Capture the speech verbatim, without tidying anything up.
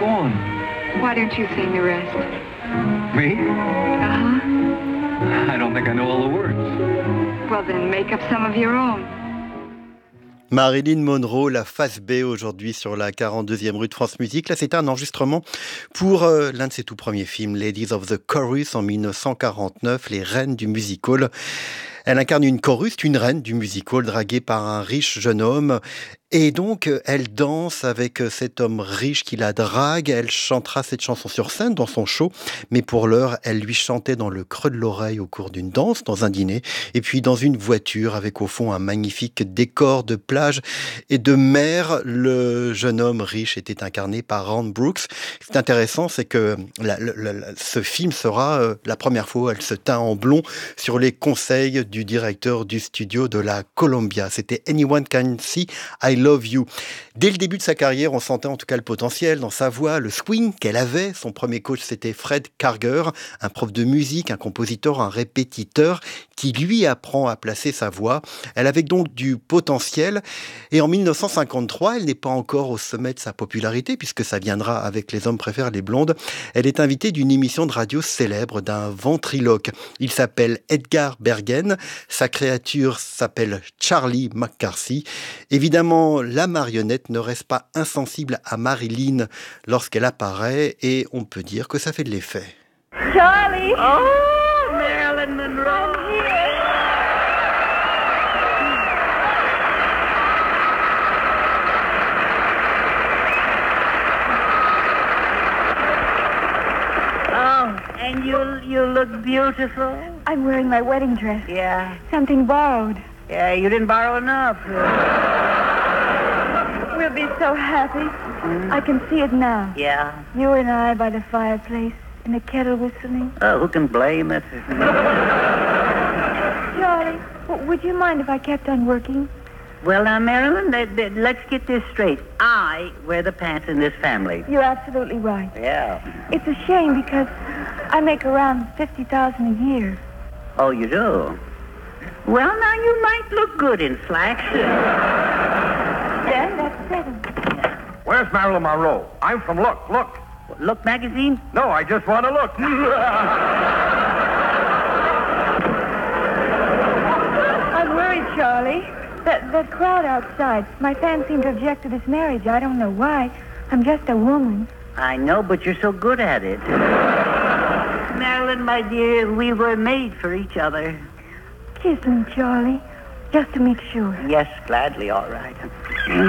Go on. Why don't you sing the rest? Me? Uh-huh. I don't think I know all the words. Well, then make up some of your own. Marilyn Monroe, la face B aujourd'hui sur la quarante-deuxième rue de France Musique. Là, c'est un enregistrement pour euh, l'un de ses tout premiers films, Ladies of the Chorus, en dix-neuf cent quarante-neuf, les reines du music-hall. Elle incarne une chorus, une reine du music-hall, draguée par un riche jeune homme. Et donc, elle danse avec cet homme riche qui la drague. Elle chantera cette chanson sur scène dans son show. Mais pour l'heure, elle lui chantait dans le creux de l'oreille au cours d'une danse, dans un dîner. Et puis dans une voiture avec au fond un magnifique décor de plage et de mer. Le jeune homme riche était incarné par Rand Brooks. Ce qui est intéressant, c'est que la, la, la, ce film sera euh, la première fois où elle se teint en blond sur les conseils du directeur du studio de la Columbia. C'était Anyone Can See I Love You. Dès le début de sa carrière, on sentait en tout cas le potentiel dans sa voix, le swing qu'elle avait. Son premier coach, c'était Fred Karger, un prof de musique, un compositeur, un répétiteur, qui lui apprend à placer sa voix. Elle avait donc du potentiel. Et en dix-neuf cent cinquante-trois, elle n'est pas encore au sommet de sa popularité, puisque ça viendra avec Les hommes préfèrent les blondes. Elle est invitée d'une émission de radio célèbre d'un ventriloque. Il s'appelle Edgar Bergen. Sa créature s'appelle Charlie McCarthy. Évidemment, la marionnette ne reste pas insensible à Marilyn lorsqu'elle apparaît et on peut dire que ça fait de l'effet. Charlie! Oh, Marilyn Monroe! I'm here! Oh, and you you look beautiful. I'm wearing my wedding dress. Yeah. Something borrowed. Yeah, you didn't borrow enough. We'll be so happy. Mm. I can see it now. Yeah. You and I by the fireplace, and the kettle whistling. Oh, who can blame it? Charlie, w- would you mind if I kept on working? Well, now, Marilyn, th- th- let's get this straight. I wear the pants in this family. You're absolutely right. Yeah. It's a shame because I make around fifty thousand a year. Oh, you do? Well, now, you might look good in slacks. Then that's seven. Where's Marilyn Monroe? I'm from Look, Look. Look magazine? No, I just want to look. I'm worried, Charlie. That, that crowd outside, my fans seem to object to this marriage. I don't know why. I'm just a woman. I know, but you're so good at it. Marilyn, my dear, we were made for each other. Kiss me, Charlie, just to make sure. Yes, gladly, all right.